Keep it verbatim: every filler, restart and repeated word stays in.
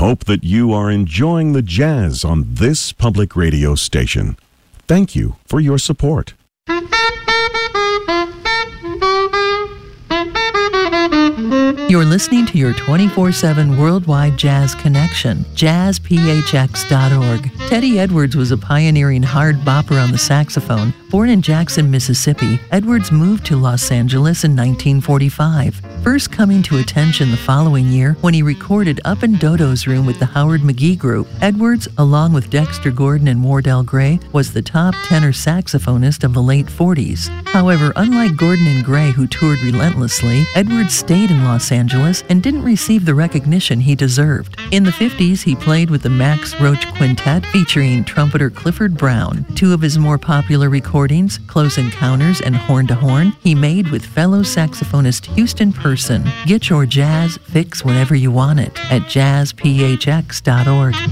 hope that you are enjoying the jazz on this public radio station. Thank you for your support. You're listening to your twenty-four seven worldwide jazz connection, jazz p h x dot org. Teddy Edwards was a pioneering hard bopper on the saxophone. Born in Jackson, Mississippi, Edwards moved to Los Angeles in nineteen forty-five, first coming to attention the following year when he recorded Up in Dodo's Room with the Howard McGhee Group. Edwards, along with Dexter Gordon and Wardell Gray, was the top tenor saxophonist of the late forties. However, unlike Gordon and Gray, who toured relentlessly, Edwards stayed in Los Angeles and didn't receive the recognition he deserved. In the fifties, he played with the Max Roach Quintet featuring trumpeter Clifford Brown. Two of his more popular recordings, Close Encounters and Horn to Horn, he made with fellow saxophonist Houston Person. Get your jazz fix whenever you want it at jazz p h x dot org.